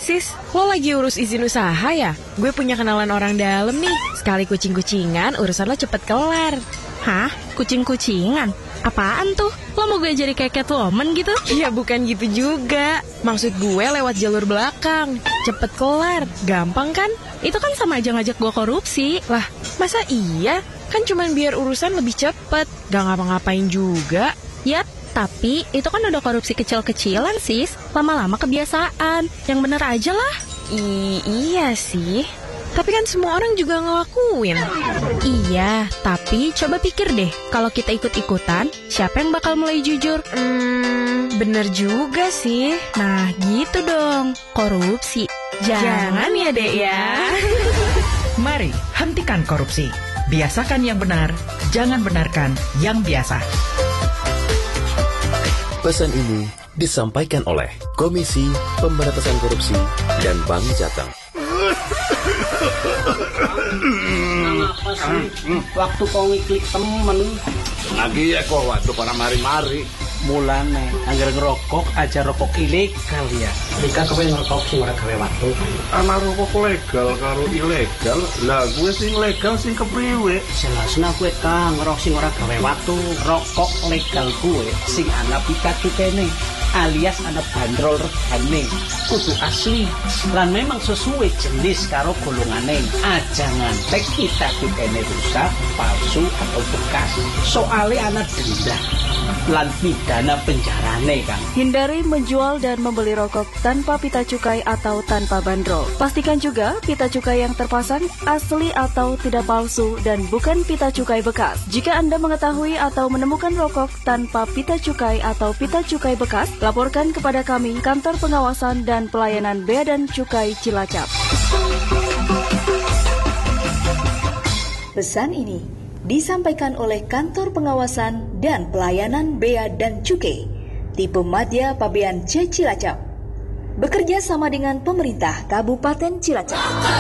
Sis, lo lagi urus izin usaha ya? Gue punya kenalan orang dalam nih. Sekali kucing-kucingan, urusan lo cepet kelar. Hah? Kucing-kucingan? Apaan tuh? Lo mau gue jadi kayak Catwoman gitu? Ya bukan gitu juga. Maksud gue lewat jalur belakang. Cepet kelar, gampang kan? Itu kan sama aja ngajak gue korupsi. Lah, masa iya? Kan cuman biar urusan lebih cepet. Gak ngapa-ngapain juga. Yap, tapi itu kan udah korupsi kecil-kecilan sis. Lama-lama kebiasaan. Yang bener aja lah. Iya sih. Tapi kan semua orang juga ngelakuin. Iya, tapi coba pikir deh, kalau kita ikut-ikutan, siapa yang bakal mulai jujur? Bener juga sih. Nah, gitu dong. Korupsi. Jangan ya, Dek ya. Mari, hentikan korupsi. Biasakan yang benar, jangan benarkan yang biasa. Pesan ini disampaikan oleh Komisi Pemberantasan Korupsi dan Bank Jateng. Apa sih? Waktu kau ngiklik temen lagi ya kok waktu para mari-mari mulane anggar ngerokok aja rokok ilegal ya. Jika kau ngerokok sih ora gawe waktu. anak rokok legal karo ilegal. Lah gue sing legal sing kepriwe? Jelasna gue kang ngerokok sing ora gawe waktu. Rokok legal gue sing ana pita cukene alias ana bandrol regane kudu asli lan memang sesuai jenis karo golongane. Aja ngantek pita cukene rusak, palsu atau bekas. Soale ana denda lan pidana penjarane kang. Hindari menjual dan membeli rokok tanpa pita cukai atau tanpa bandrol. Pastikan juga pita cukai yang terpasang asli atau tidak palsu dan bukan pita cukai bekas. Jika Anda mengetahui atau menemukan rokok tanpa pita cukai atau pita cukai bekas, laporkan kepada kami Kantor Pengawasan dan Pelayanan Bea dan Cukai Cilacap. Pesan ini disampaikan oleh Kantor Pengawasan dan Pelayanan Bea dan Cukai Tipe Madya Pabean C Cilacap, bekerja sama dengan pemerintah Kabupaten Cilacap.